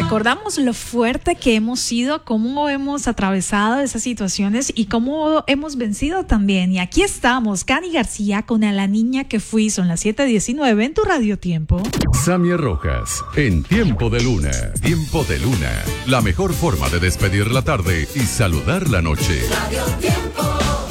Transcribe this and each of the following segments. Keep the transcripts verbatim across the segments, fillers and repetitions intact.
recordamos lo fuerte que hemos sido, cómo hemos atravesado esas situaciones y cómo hemos vencido también. Y aquí estamos, Cani García con A la Niña que Fui. Son las siete diecinueve en tu Radio Tiempo. Samia Rojas, en Tiempo de Luna. Tiempo de Luna, la mejor forma de despedir la tarde y saludar la noche. Radio Tiempo.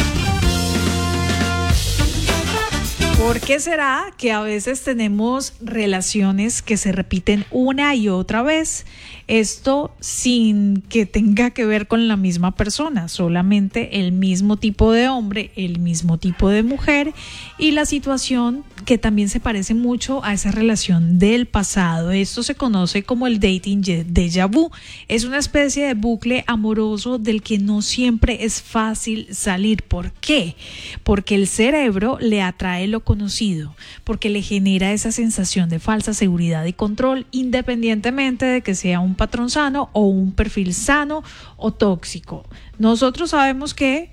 ¿Por qué será que a veces tenemos relaciones que se repiten una y otra vez? Esto sin que tenga que ver con la misma persona, solamente el mismo tipo de hombre, el mismo tipo de mujer y la situación que también se parece mucho a esa relación del pasado. Esto se conoce como el dating déjà vu. Es una especie de bucle amoroso del que no siempre es fácil salir. ¿Por qué? Porque el cerebro le atrae lo conocido, porque le genera esa sensación de falsa seguridad y control, independientemente de que sea un patrón sano o un perfil sano o tóxico. Nosotros sabemos que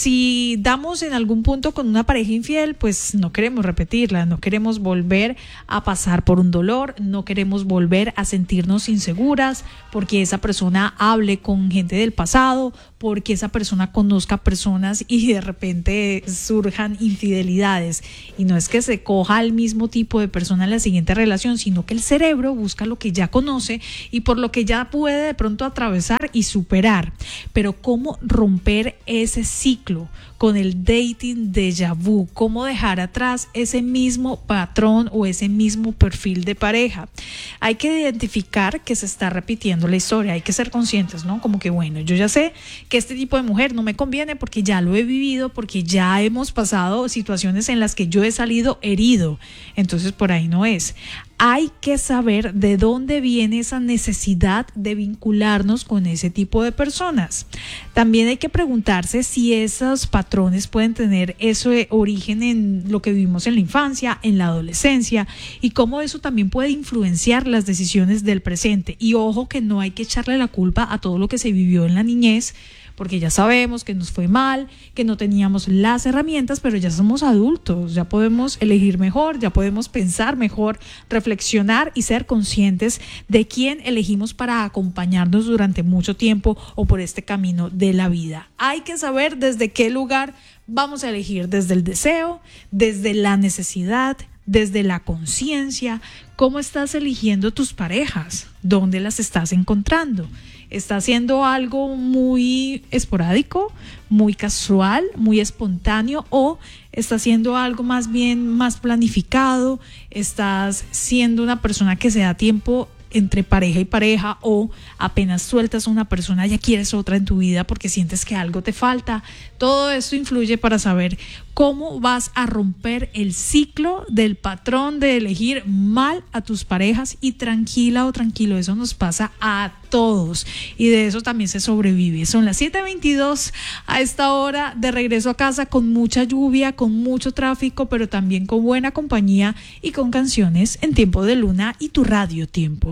si damos en algún punto con una pareja infiel, pues no queremos repetirla, no queremos volver a pasar por un dolor, no queremos volver a sentirnos inseguras porque esa persona hable con gente del pasado, porque esa persona conozca personas y de repente surjan infidelidades. Y no es que se coja al mismo tipo de persona en la siguiente relación, sino que el cerebro busca lo que ya conoce y por lo que ya puede de pronto atravesar y superar. Pero ¿cómo romper ese ciclo con el dating déjà vu? ¿Cómo dejar atrás ese mismo patrón o ese mismo perfil de pareja? Hay que identificar que se está repitiendo la historia, hay que ser conscientes, ¿no? Como que bueno, yo ya sé que este tipo de mujer no me conviene porque ya lo he vivido, porque ya hemos pasado situaciones en las que yo he salido herido, entonces por ahí no es. Hay que saber de dónde viene esa necesidad de vincularnos con ese tipo de personas. También hay que preguntarse si esos patrones pueden tener ese origen en lo que vivimos en la infancia, en la adolescencia, y cómo eso también puede influenciar las decisiones del presente. Y ojo que no hay que echarle la culpa a todo lo que se vivió en la niñez, porque ya sabemos que nos fue mal, que no teníamos las herramientas, pero ya somos adultos, ya podemos elegir mejor, ya podemos pensar mejor, reflexionar y ser conscientes de quién elegimos para acompañarnos durante mucho tiempo o por este camino de la vida. Hay que saber desde qué lugar vamos a elegir, desde el deseo, desde la necesidad, desde la conciencia. ¿Cómo estás eligiendo tus parejas? ¿Dónde las estás encontrando? ¿Está haciendo algo muy esporádico, muy casual, muy espontáneo, o está haciendo algo más bien más planificado? ¿Estás siendo una persona que se da tiempo entre pareja y pareja, o apenas sueltas a una persona ya quieres otra en tu vida porque sientes que algo te falta? Todo esto influye para saber cómo vas a romper el ciclo del patrón de elegir mal a tus parejas. Y tranquila o tranquilo, eso nos pasa a todos y de eso también se sobrevive. Son las siete veintidós a esta hora, de regreso a casa con mucha lluvia, con mucho tráfico, pero también con buena compañía y con canciones en Tiempo de Luna y tu Radio Tiempo.